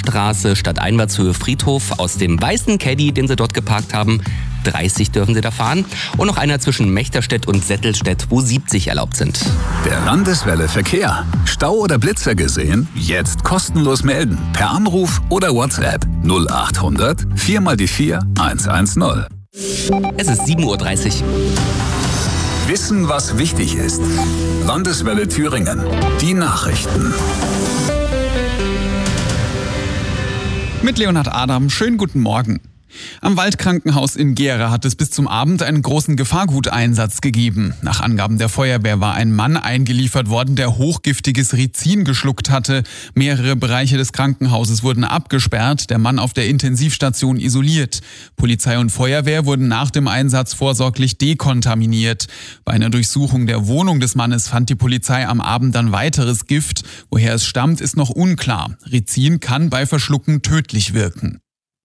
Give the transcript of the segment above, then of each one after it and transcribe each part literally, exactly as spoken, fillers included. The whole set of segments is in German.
Weinstraße, Stadteinwärtshöhe Friedhof aus dem weißen Caddy, den sie dort geparkt haben. dreißig dürfen sie da fahren. Und noch einer zwischen Mechterstedt und Settelstedt, wo siebzig erlaubt sind. Der Landeswelle Verkehr. Stau oder Blitzer gesehen? Jetzt kostenlos melden. Per Anruf oder WhatsApp. null achthundert vier mal die vier hundertzehn. Es ist sieben Uhr dreißig. Wissen, was wichtig ist. Landeswelle Thüringen. Die Nachrichten. Mit Leonhard Adam, schönen guten Morgen. Am Waldkrankenhaus in Gera hat es bis zum Abend einen großen Gefahrguteinsatz gegeben. Nach Angaben der Feuerwehr war ein Mann eingeliefert worden, der hochgiftiges Rizin geschluckt hatte. Mehrere Bereiche des Krankenhauses wurden abgesperrt, der Mann auf der Intensivstation isoliert. Polizei und Feuerwehr wurden nach dem Einsatz vorsorglich dekontaminiert. Bei einer Durchsuchung der Wohnung des Mannes fand die Polizei am Abend dann weiteres Gift. Woher es stammt, ist noch unklar. Rizin kann bei Verschlucken tödlich wirken.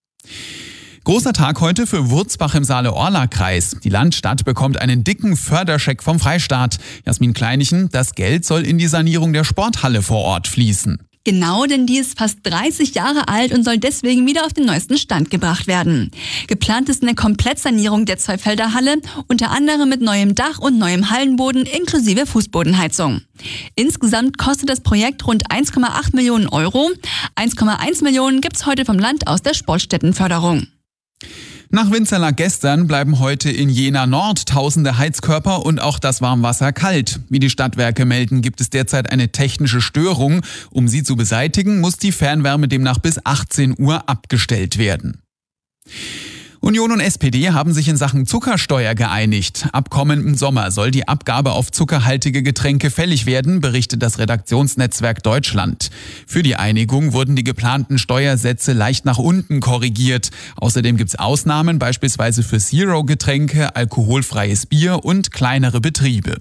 Großer Tag heute für Wurzbach im Saale-Orla-Kreis. Die Landstadt bekommt einen dicken Förderscheck vom Freistaat. Jasmin Kleinichen, das Geld soll in die Sanierung der Sporthalle vor Ort fließen. Genau, denn die ist fast dreißig Jahre alt und soll deswegen wieder auf den neuesten Stand gebracht werden. Geplant ist eine Komplettsanierung der Zweifelderhalle, unter anderem mit neuem Dach und neuem Hallenboden inklusive Fußbodenheizung. Insgesamt kostet das Projekt rund eins Komma acht Millionen Euro. eins Komma eins Millionen gibt's heute vom Land aus der Sportstättenförderung. Nach Winzerla gestern bleiben heute in Jena Nord tausende Heizkörper und auch das Warmwasser kalt. Wie die Stadtwerke melden, gibt es derzeit eine technische Störung. Um sie zu beseitigen, muss die Fernwärme demnach bis achtzehn Uhr abgestellt werden. Union und S P D haben sich in Sachen Zuckersteuer geeinigt. Ab kommenden Sommer soll die Abgabe auf zuckerhaltige Getränke fällig werden, berichtet das Redaktionsnetzwerk Deutschland. Für die Einigung wurden die geplanten Steuersätze leicht nach unten korrigiert. Außerdem gibt's Ausnahmen, beispielsweise für Zero-Getränke, alkoholfreies Bier und kleinere Betriebe.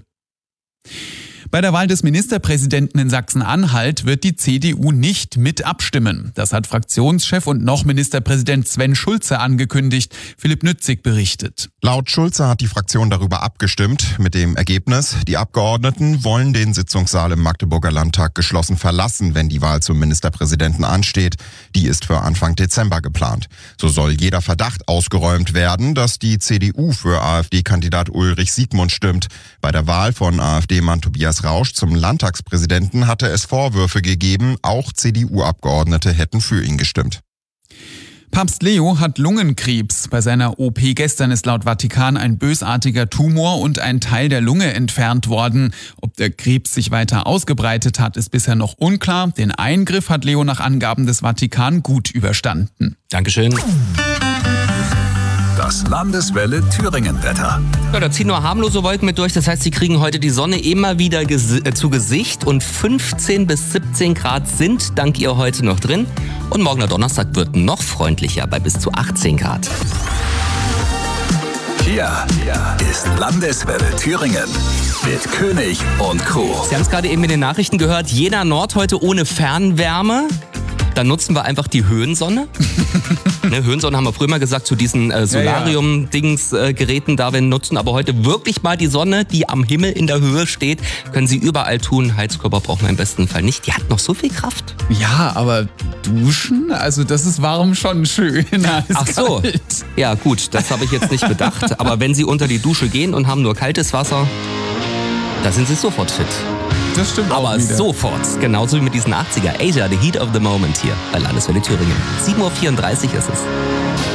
Bei der Wahl des Ministerpräsidenten in Sachsen-Anhalt wird die C D U nicht mit abstimmen. Das hat Fraktionschef und noch Ministerpräsident Sven Schulze angekündigt. Philipp Nützig berichtet. Laut Schulze hat die Fraktion darüber abgestimmt. Mit dem Ergebnis, die Abgeordneten wollen den Sitzungssaal im Magdeburger Landtag geschlossen verlassen, wenn die Wahl zum Ministerpräsidenten ansteht. Die ist für Anfang Dezember geplant. So soll jeder Verdacht ausgeräumt werden, dass die C D U für AfD-Kandidat Ulrich Siegmund stimmt. Bei der Wahl von AfD-Mann Tobias Rausch zum Landtagspräsidenten hatte es Vorwürfe gegeben, auch C D U-Abgeordnete hätten für ihn gestimmt. Papst Leo hat Lungenkrebs. Bei seiner O P gestern ist laut Vatikan ein bösartiger Tumor und ein Teil der Lunge entfernt worden. Ob der Krebs sich weiter ausgebreitet hat, ist bisher noch unklar. Den Eingriff hat Leo nach Angaben des Vatikan gut überstanden. Dankeschön. Das Landeswelle Thüringen-Wetter. Ja, da ziehen nur harmlose Wolken mit durch. Das heißt, sie kriegen heute die Sonne immer wieder ges- äh, zu Gesicht. Und fünfzehn bis siebzehn Grad sind dank ihr heute noch drin. Und morgen Donnerstag wird noch freundlicher bei bis zu achtzehn Grad. Hier ist Landeswelle Thüringen mit König und Co. Sie haben es gerade eben in den Nachrichten gehört. Jena Nord heute ohne Fernwärme. Dann nutzen wir einfach die Höhensonne. ne, Höhensonne haben wir früher mal gesagt, zu diesen äh, Solarium-Dings-Geräten, äh, da wir nutzen. Aber heute wirklich mal die Sonne, die am Himmel in der Höhe steht, können Sie überall tun. Heizkörper brauchen wir im besten Fall nicht. Die hat noch so viel Kraft. Ja, aber duschen? Also das ist warm schon schön. Ach so. Kalt. Ja gut, das habe ich jetzt nicht bedacht. Aber wenn Sie unter die Dusche gehen und haben nur kaltes Wasser, da sind Sie sofort fit. Das stimmt Aber auch wieder. sofort, genauso wie mit diesen achtziger. Asia, the heat of the moment hier bei Landeswelle Thüringen. sieben Uhr vierunddreißig ist es.